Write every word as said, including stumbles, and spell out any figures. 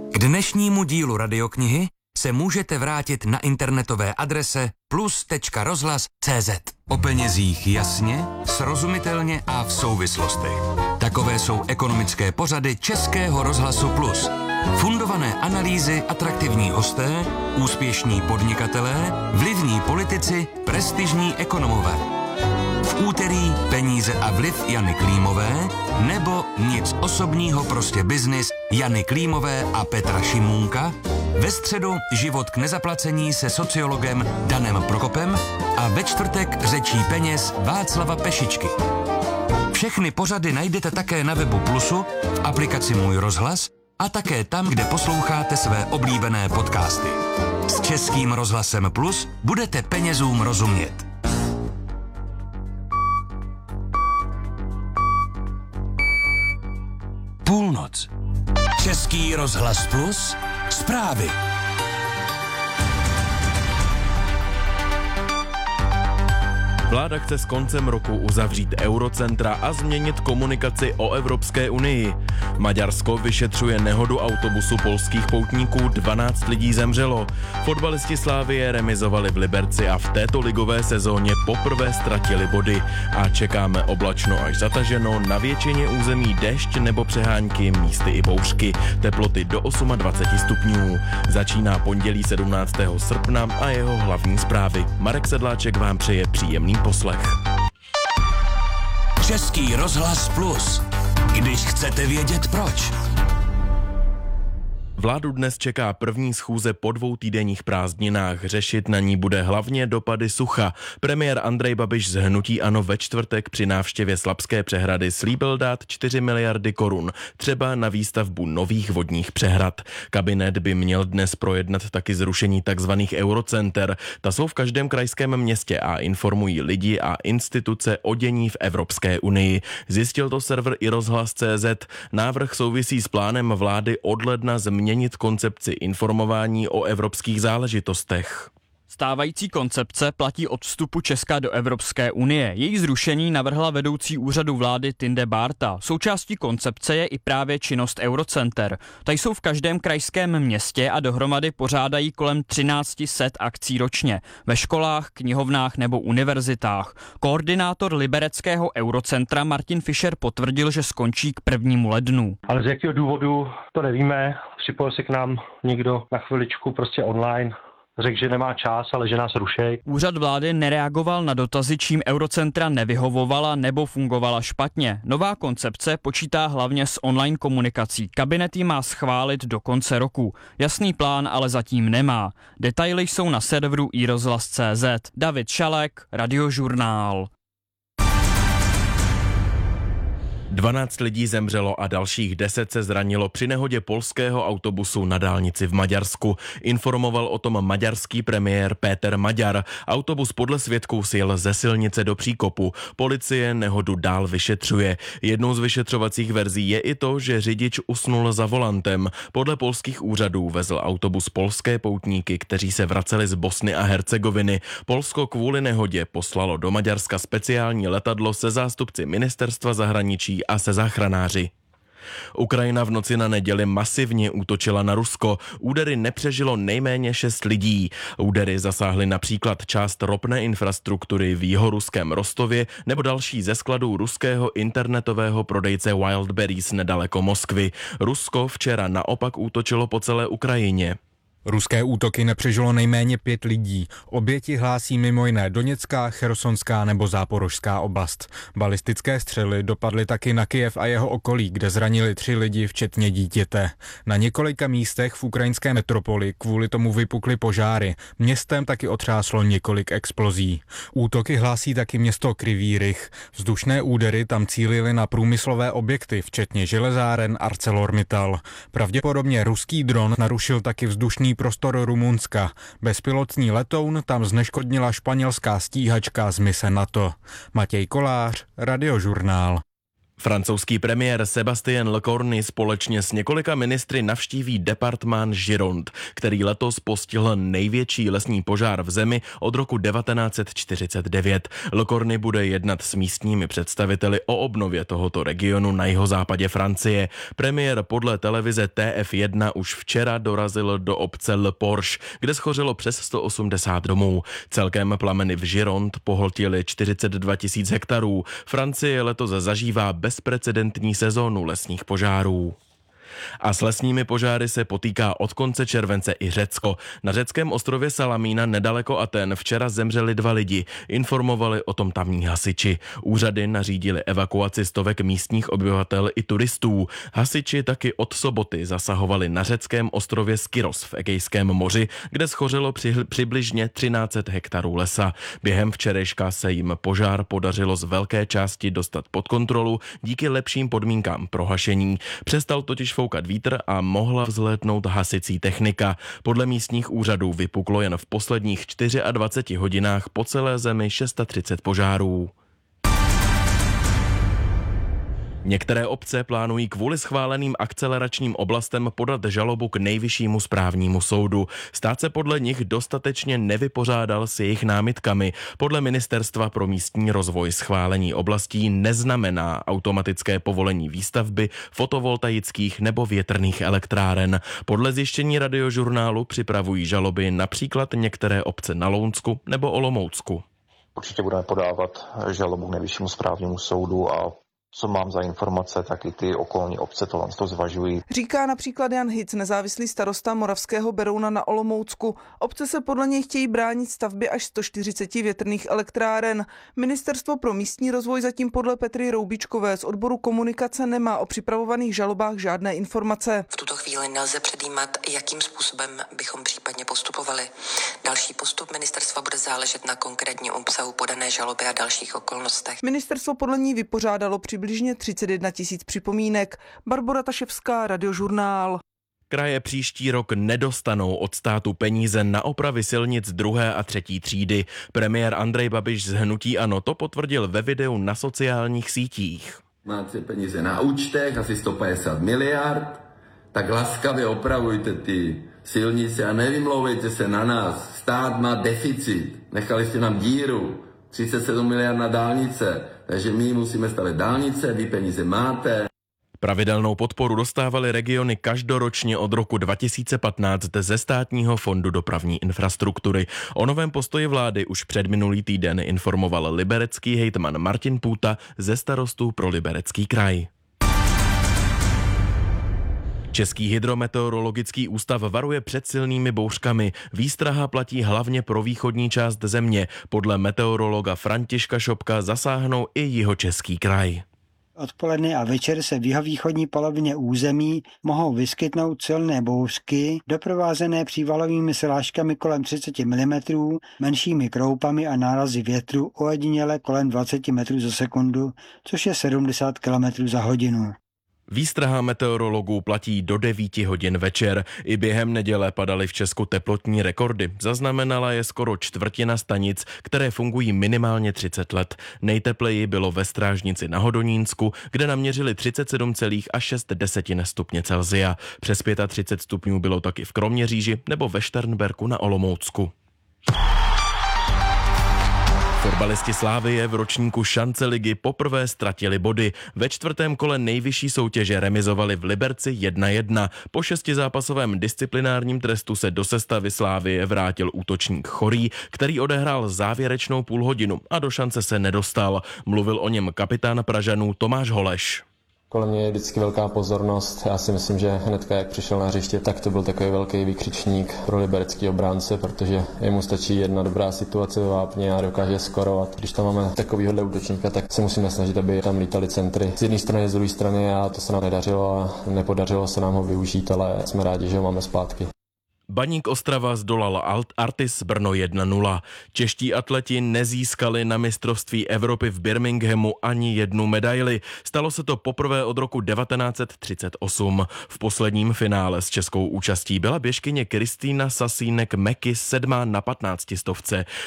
K dnešnímu dílu radioknihy se můžete vrátit na internetové adrese plus tečka rozhlas tečka cé zet. O penězích jasně, srozumitelně a v souvislostech. Takové jsou ekonomické pořady Českého rozhlasu Plus. Fundované analýzy, atraktivní hosté, úspěšní podnikatelé, vlivní politici, prestižní ekonomové. V úterý Peníze a vliv Jany Klímové nebo Nic osobního, prostě biznis Jany Klímové a Petra Šimůnka. Ve středu Život k nezaplacení se sociologem Danem Prokopem a ve čtvrtek Řečí peněz Václava Pešičky. Všechny pořady najdete také na webu Plusu, v aplikaci Můj rozhlas a také tam, kde posloucháte své oblíbené podcasty. S Českým rozhlasem Plus budete penězům rozumět. Půlnoc. Český rozhlas Plus. Zprávy. Vláda chce s koncem roku uzavřít eurocentra a změnit komunikaci o Evropské unii. Maďarsko vyšetřuje nehodu autobusu polských poutníků, dvanáct lidí zemřelo. Fotbalisti Slavie remizovali v Liberci a v této ligové sezóně poprvé ztratili body. A čekáme oblačno až zataženo, na většině území déšť nebo přehánky, místy i bouřky. Teploty do dvacet osm stupňů. Začíná pondělí sedmnáctého srpna a jeho hlavní zprávy. Marek Sedláček vám přeje příjemný poslech. Český rozhlas Plus. Když chcete vědět proč. Vládu dnes čeká první schůze po dvou týdenních prázdninách. Řešit na ní bude hlavně dopady sucha. Premiér Andrej Babiš z hnutí ANO ve čtvrtek při návštěvě Slabské přehrady slíbil dát čtyři miliardy korun, třeba na výstavbu nových vodních přehrad. Kabinet by měl dnes projednat taky zrušení takzvaných eurocenter. Ta jsou v každém krajském městě a informují lidi a instituce o dění v Evropské unii. Zjistil to server i rozhlas tečka cé zet. Návrh souvisí s plánem vlády od ledna změnit Měnit koncepci informování o evropských záležitostech. Stávající koncepce platí od vstupu Česka do Evropské unie. Její zrušení navrhla vedoucí úřadu vlády Tinde Bárta. Součástí koncepce je i právě činnost Eurocenter. Ta jsou v každém krajském městě a dohromady pořádají kolem třináct set akcí ročně. Ve školách, knihovnách nebo univerzitách. Koordinátor libereckého Eurocentra Martin Fischer potvrdil, že skončí k prvnímu lednu. Ale z jakého důvodu, to nevíme. Připojil se k nám někdo na chviličku prostě online. Řekl, že nemá čas, ale že nás rušej. Úřad vlády nereagoval na dotazy, čím Eurocentra nevyhovovala nebo fungovala špatně. Nová koncepce počítá hlavně s online komunikací. Kabinet ji má schválit do konce roku. Jasný plán ale zatím nemá. Detaily jsou na serveru i rozhlas tečka cé zet. David Šalek, Radiožurnál. dvanáct lidí zemřelo a dalších deset se zranilo při nehodě polského autobusu na dálnici v Maďarsku. Informoval o tom maďarský premiér Péter Maďar. Autobus podle svědků sjel ze silnice do příkopu. Policie nehodu dál vyšetřuje. Jednou z vyšetřovacích verzí je i to, že řidič usnul za volantem. Podle polských úřadů vezl autobus polské poutníky, kteří se vraceli z Bosny a Hercegoviny. Polsko kvůli nehodě poslalo do Maďarska speciální letadlo se zástupci ministerstva zahraničí a se záchranáři. Ukrajina v noci na neděli masivně útočila na Rusko. Údery nepřežilo nejméně šest lidí. Údery zasáhly například část ropné infrastruktury v jihoruském Rostově nebo další ze skladů ruského internetového prodejce Wildberries nedaleko Moskvy. Rusko včera naopak útočilo po celé Ukrajině. Ruské útoky nepřežilo nejméně pět lidí. Oběti hlásí mimo jiné Doněcká, Chersonská nebo Záporožská oblast. Balistické střely dopadly taky na Kyjev a jeho okolí, kde zranili tři lidi, včetně dítěte. Na několika místech v ukrajinské metropoli kvůli tomu vypukly požáry. Městem taky otřáslo několik explozí. Útoky hlásí taky město Kryvý Rih. Vzdušné údery tam cílily na průmyslové objekty, včetně železáren ArcelorMittal. Pravděpodobně ruský dron narušil taky vzdušný prostor Rumunska. Bezpilotní letoun tam zneškodnila španělská stíhačka z mise NATO. Matěj Kolář, Radiožurnál. Francouzský premiér Sébastien Lecornu společně s několika ministry navštíví departement Gironde, který letos postihl největší lesní požár v zemi od roku devatenáct set čtyřicet devět. Lecornu bude jednat s místními představiteli o obnově tohoto regionu na jihozápadě Francie. Premiér podle televize T F jedna už včera dorazil do obce Le Porche, kde schořelo přes sto osmdesát domů. Celkem plameny v Gironde pohltily čtyřicet dva tisíc hektarů. Francie letos zažívá bezprecedentní sezónu lesních požárů. A s lesními požáry se potýká od konce července i Řecko. Na řeckém ostrově Salamína nedaleko Aten včera zemřeli dva lidi. Informovali o tom tamní hasiči. Úřady nařídili evakuaci stovek místních obyvatel i turistů. Hasiči taky od soboty zasahovali na řeckém ostrově Skiros v Egejském moři, kde schořelo při, přibližně třináct set hektarů lesa. Během včerejška se jim požár podařilo z velké části dostat pod kontrolu díky lepším podmínkám pro hašení. Přestal totiž foukat vítr a mohla vzlétnout hasicí technika. Podle místních úřadů vypuklo jen v posledních dvaceti čtyřech hodinách po celé zemi třicet šest požárů. Některé obce plánují kvůli schváleným akceleračním oblastem podat žalobu k nejvyššímu správnímu soudu. Stát se podle nich dostatečně nevypořádal s jejich námitkami. Podle Ministerstva pro místní rozvoj schválení oblastí neznamená automatické povolení výstavby fotovoltaických nebo větrných elektráren. Podle zjištění Radiožurnálu připravují žaloby například některé obce na Lounsku nebo Olomoucku. Určitě budeme podávat žalobu k nejvyššímu správnímu soudu a co mám za informace, tak i ty okolní obce to to zvažují. Říká například Jan Hic, nezávislý starosta Moravského Berouna na Olomoucku. Obce se podle něj chtějí bránit stavby až sto čtyřicet větrných elektráren. Ministerstvo pro místní rozvoj zatím podle Petry Roubičkové z odboru komunikace nemá o připravovaných žalobách žádné informace. V tuto chvíli nelze předjímat, jakým způsobem bychom případně postupovali. Další postup ministerstva bude záležet na konkrétním obsahu podané žaloby a dalších okolnostech. Ministerstvo podle ní vypořádalo přibližně třicet jedna tisíc připomínek. Barbora Taševská, Radiožurnál. Kraje příští rok nedostanou od státu peníze na opravy silnic druhé a třetí třídy. Premiér Andrej Babiš z hnutí ANO to potvrdil ve videu na sociálních sítích. Máte peníze na účtech, asi sto padesát miliard, tak laskavě opravujte ty silnice a nevymlouvejte se na nás. Stát má deficit, nechali jste nám díru, třicet sedm miliard na dálnice, takže my musíme stavět dálnice, vy peníze máte. Pravidelnou podporu dostávaly regiony každoročně od roku dva tisíce patnáct ze Státního fondu dopravní infrastruktury. O novém postoji vlády už před minulý týden informoval liberecký hejtman Martin Půta ze Starostů pro Liberecký kraj. Český hydrometeorologický ústav varuje před silnými bouřkami. Výstraha platí hlavně pro východní část země. Podle meteorologa Františka Šopka zasáhnou i jihočeský kraj. Odpoledne a večer se v jihovýchodní polovině území mohou vyskytnout silné bouřky, doprovázené přívalovými srážkami kolem třicet milimetrů, menšími kroupami a nárazy větru ojediněle kolem dvacet metrů za sekundu, což je sedmdesát kilometrů za hodinu. Výstraha meteorologů platí do devíti hodin večer. I během neděle padaly v Česku teplotní rekordy. Zaznamenala je skoro čtvrtina stanic, které fungují minimálně třicet let. Nejtepleji bylo ve Strážnici na Hodonínsku, kde naměřili třicet sedm celá šest stupně Celsia. Přes třicet pět stupňů bylo taky v Kroměříži nebo ve Šternberku na Olomoucku. Fotbalisti Slavie v ročníku šance ligy poprvé ztratili body. Ve čtvrtém kole nejvyšší soutěže remizovali v Liberci jedna jedna. Po šestizápasovém disciplinárním trestu se do sestavy Slavie vrátil útočník Chorý, který odehrál závěrečnou půlhodinu a do šance se nedostal. Mluvil o něm kapitán Pražanů Tomáš Holeš. Kolem mě je vždycky velká pozornost. Já si myslím, že hnedka jak přišel na hřiště, tak to byl takový velký vykřičník pro liberecký obránce, protože jemu stačí jedna dobrá situace ve vápně a dokáže skorovat. Když tam máme takovýhle útočníka, tak se musíme snažit, aby tam lítali centry z jedné strany, z druhé strany, a to se nám nedařilo a nepodařilo se nám ho využít, ale jsme rádi, že ho máme zpátky. Baník Ostrava zdolal Artis Brno jedna nula. Čeští atleti nezískali na mistrovství Evropy v Birminghamu ani jednu medaili. Stalo se to poprvé od roku devatenáct set třicet osm. V posledním finále s českou účastí byla běžkyně Kristýna Sasínek Meky sedmá na patnáctistovce.